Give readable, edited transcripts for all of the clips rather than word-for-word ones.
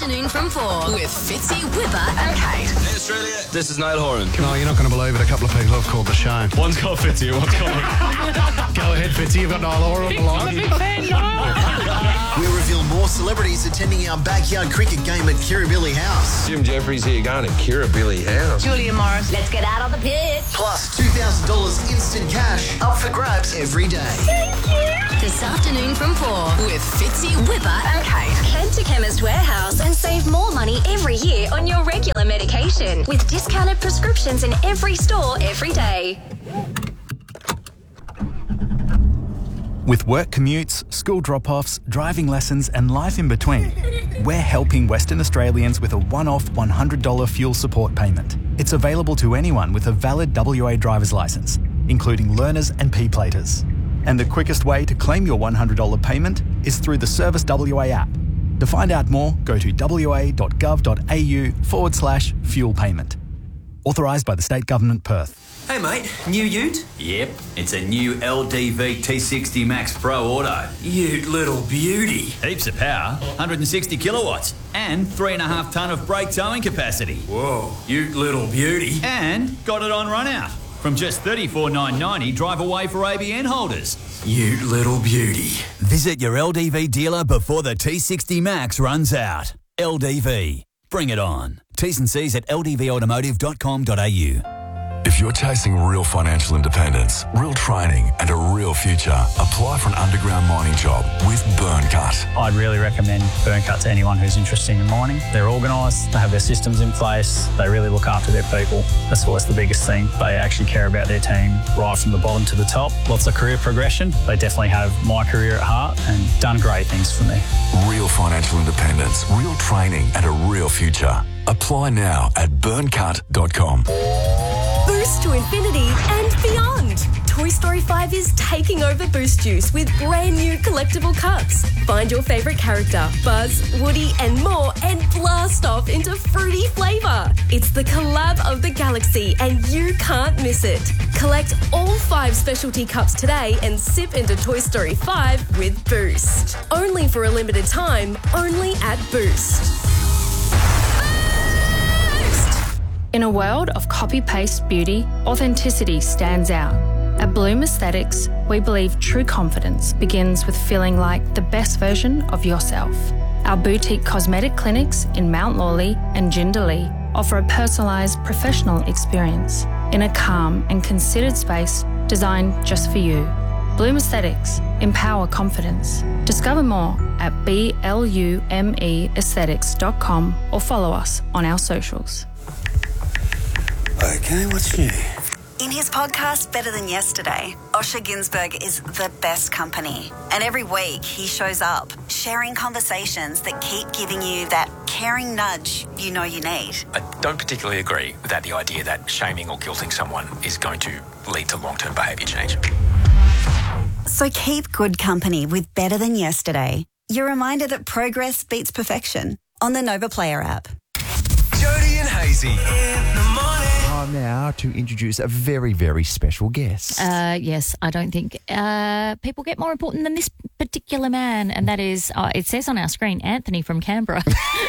afternoon from 4 with Fitzy, Whipper and Kate. Hey Australia, this is Niall Horan. No, you're not going to believe it. A couple of people have called the show. One's called Fitzy, one's called... Go ahead, Fitzy. You've got Niall Horan on the line. I'm a big fan, Niall. We reveal more celebrities attending our backyard cricket game at Kirribilli House. Jim Jeffries here going to Kirribilli House. Julia Morris. Let's get out on the pitch. Plus $2,000 instant cash up for grabs every day. This afternoon from 4 with Fitzy, Whipper and Kate. Head to Chemist Warehouse and save more money every year on your regular medication with discounted prescriptions in every store every day. With work commutes, school drop-offs, driving lessons and life in between, we're helping Western Australians with a one-off $100 fuel support payment. It's available to anyone with a valid WA driver's licence, including learners and P-platers. And the quickest way to claim your $100 payment is through the Service WA app. To find out more, go to wa.gov.au/fuel payment. Authorised by the State Government, Perth. Hey mate, new ute? Yep, it's a new LDV T60 Max Pro Auto. Ute little beauty. Heaps of power, 160 kilowatts, and 3.5 tonne of brake towing capacity. Whoa, ute little beauty. And got it on run out. From just $34,990 drive away for ABN holders. Ute little beauty. Visit your LDV dealer before the T60 Max runs out. LDV. Bring it on. T's and C's at ldvautomotive.com.au. If you're chasing real financial independence, real training and a real future, apply for an underground mining job with Burncut. I'd really recommend Burncut to anyone who's interested in mining. They're organised, they have their systems in place, they really look after their people. That's always the biggest thing. They actually care about their team right from the bottom to the top. Lots of career progression. They definitely have my career at heart and done great things for me. Real financial independence, real training and a real future. Apply now at burncut.com. Boost to infinity and beyond. Toy Story 5 is taking over Boost Juice with brand new collectible cups. Find your favourite character, Buzz, Woody and more, and blast off into fruity flavour. It's the collab of the galaxy and you can't miss it. Collect all 5 specialty cups today and sip into Toy Story 5 with Boost. Only for a limited time, only at Boost. In a world of copy-paste beauty, authenticity stands out. At Bloom Aesthetics, we believe true confidence begins with feeling like the best version of yourself. Our boutique cosmetic clinics in Mount Lawley and Jindalee offer a personalised professional experience in a calm and considered space designed just for you. Bloom Aesthetics. Empower confidence. Discover more at BLUMEaesthetics.com or follow us on our socials. Okay, what's new? In his podcast, Better Than Yesterday, Osher Günsberg is the best company. And every week he shows up, sharing conversations that keep giving you that caring nudge you know you need. I don't particularly agree with the idea that shaming or guilting someone is going to lead to long-term behaviour change. So keep good company with Better Than Yesterday. Your reminder that progress beats perfection on the Nova Player app. Jody and Hazy in the morning. Time now to introduce a very, very special guest. Yes, I don't think people get more important than this particular man, and that is, it says on our screen, Anthony from Canberra.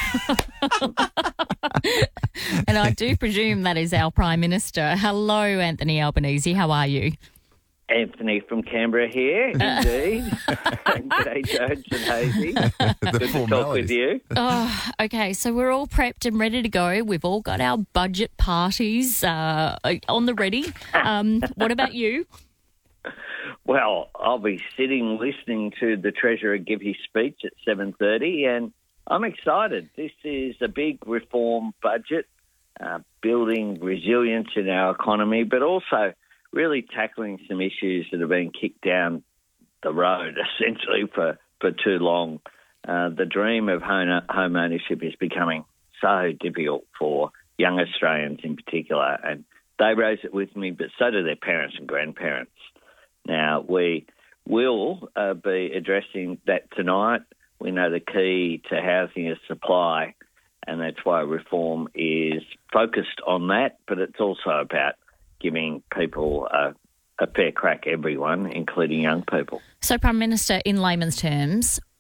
And I do presume that is our Prime Minister. Hello, Anthony Albanese. How are you? Anthony from Canberra here, indeed. G'day, Jones and Hazy. Good to talk with you. Oh, okay, so we're all prepped and ready to go. We've all got our budget parties on the ready. What about you? Well, I'll be sitting listening to the Treasurer give his speech at 7:30, and I'm excited. This is a big reform budget, building resilience in our economy, but also really tackling some issues that have been kicked down the road, essentially, for too long. The dream of home ownership is becoming so difficult for young Australians in particular, and they raise it with me, but so do their parents and grandparents. Now, we will be addressing that tonight. We know the key to housing is supply, and that's why reform is focused on that, but it's also about giving people a fair crack, everyone, including young people. So, Prime Minister, in layman's terms,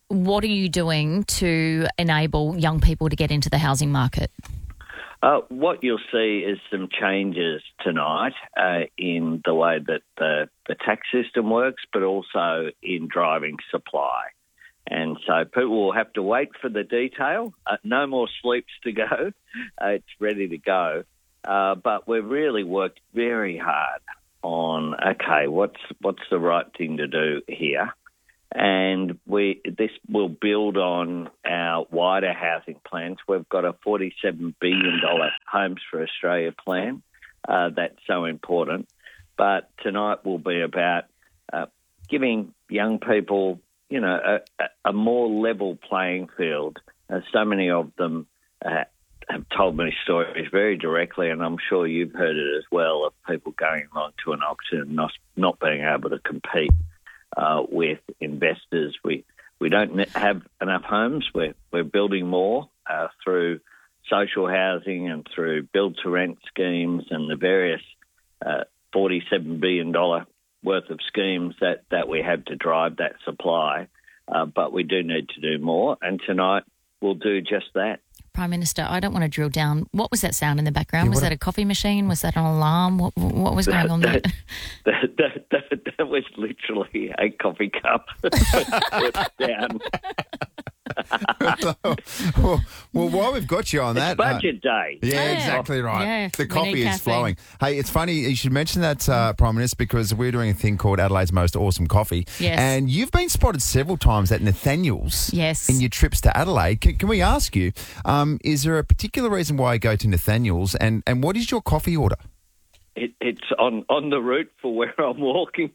what are you doing to enable young people to get into the housing market? What you'll see is some changes tonight in the way that the tax system works, but also in driving supply. And so people will have to wait for the detail. No more sleeps to go. It's ready to go. But we've really worked very hard on, okay, what's the right thing to do here? And this will build on our wider housing plans. We've got a $47 billion Homes for Australia plan. That's so important. But tonight will be about giving young people, you know, a more level playing field. So many of them have told me stories very directly, and I'm sure you've heard it as well, of people going along to an auction and not being able to compete with investors. We don't have enough homes. We're building more through social housing and through build-to-rent schemes and the various $47 billion worth of schemes that we have to drive that supply. But we do need to do more, and tonight we'll do just that. Prime Minister, I don't want to drill down. What was that sound in the background? Was that a coffee machine? Was that an alarm? What was going on there? That was literally a coffee cup put down. well, while we've got you on it's that... budget day. Yeah, exactly right. Yeah, the coffee is caffeine. flowing. Hey, it's funny, you should mention that, Prime Minister, because we're doing a thing called Adelaide's Most Awesome Coffee. Yes. And you've been spotted several times at Nathaniel's Yes. in your trips to Adelaide. Can we ask you, is there a particular reason why you go to Nathaniel's, and what is your coffee order? It's on the route for where I'm walking.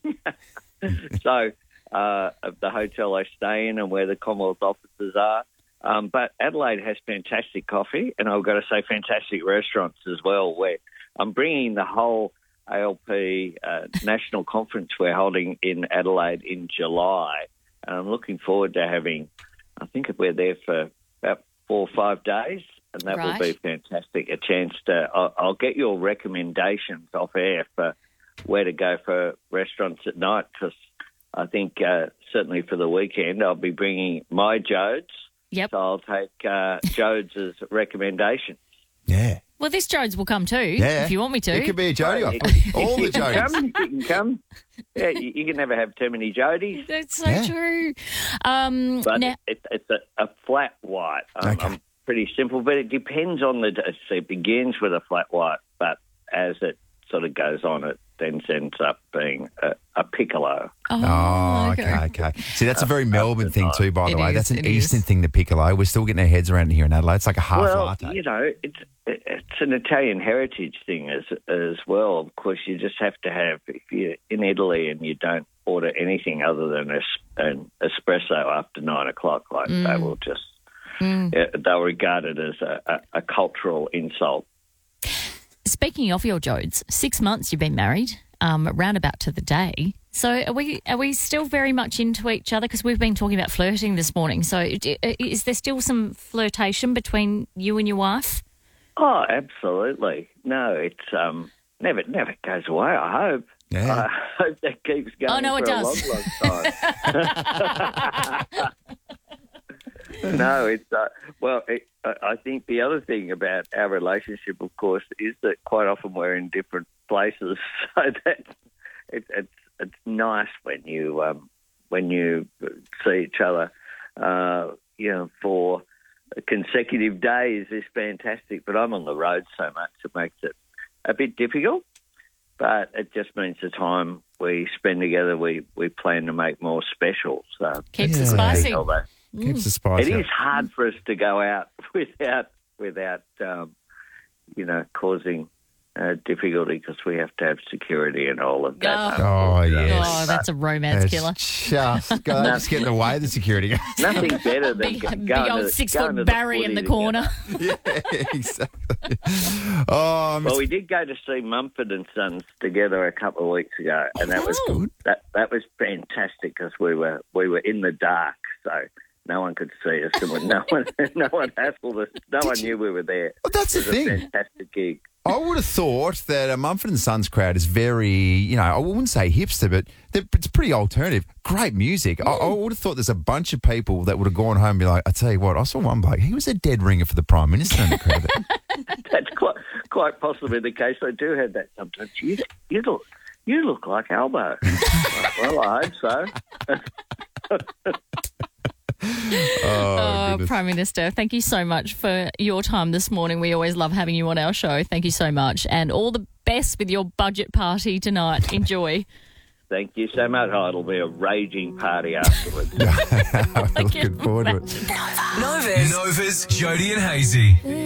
So... the hotel I stay in and where the Commonwealth offices are. But Adelaide has fantastic coffee, and I've got to say fantastic restaurants as well, where I'm bringing the whole ALP national conference we're holding in Adelaide in July. And I'm looking forward to having, I think we're there for about 4 or 5 days, and that will be fantastic. A chance to, I'll get your recommendations off air for where to go for restaurants at night, because I think certainly for the weekend I'll be bringing my Jodes. Yep. So I'll take Jodes as recommendation. Yeah. Well, this Jodes will come too, Yeah. if you want me to. It could be a Jodie. All the Jodies. You can come. Yeah, you can never have too many Jodies. That's so true. But now, it's a flat white. I'm pretty simple, but it depends on it begins with a flat white, but as it sort of goes on, it then ends up being a piccolo. Oh, okay. See, that's a very Melbourne thing too, by the way. That's an Eastern thing, the piccolo. We're still getting our heads around it here in Adelaide. It's like a half latte. You know, it's an Italian heritage thing as well. Of course, you just have to have, if you're in Italy and you don't order anything other than an espresso after 9 o'clock, like they will just, they'll regard it as a cultural insult. speaking of your Jodes, 6 months you've been married, roundabout to the day. So are we still very much into each other? Because we've been talking about flirting this morning. So is there still some flirtation between you and your wife? Oh, absolutely. No, it's never goes away, I hope. Yeah. I hope that keeps going Oh, no, for it does. a long time. No, it's I think the other thing about our relationship, of course, is that quite often we're in different places, so that it's nice when you see each other, for consecutive days is fantastic. But I'm on the road so much it makes it a bit difficult. But it just means the time we spend together, we plan to make more special. So keeps it spicy. Keeps it spicy. It is hard for us to go out without causing difficulty, because we have to have security and all of that. Oh, yes. Oh, that's a romance killer. Just get in the way of the security guys. Nothing better than Big old 6 foot Barry in the corner. Yeah, exactly. Oh, well, we did go to see Mumford and Sons together a couple of weeks ago, and that was good. That was fantastic, because we were in the dark, so no one could see us, and no one hassled us. No one knew we were there. Well, that's the thing. It was a fantastic gig. I would have thought that a Mumford & Sons crowd is very, I wouldn't say hipster, but it's pretty alternative. Great music. I would have thought there's a bunch of people that would have gone home and be like, I tell you what, I saw one bloke. He was a dead ringer for the Prime Minister in the crowd. That's quite possibly the case. I do have that sometimes. You look like Albo. Well, I hope so. Prime Minister, thank you so much for your time this morning. We always love having you on our show. Thank you so much. And all the best with your budget party tonight. Enjoy. Thank you so much. Oh, it'll be a raging party afterwards. Looking forward to it. Nova's Jody and Hazy.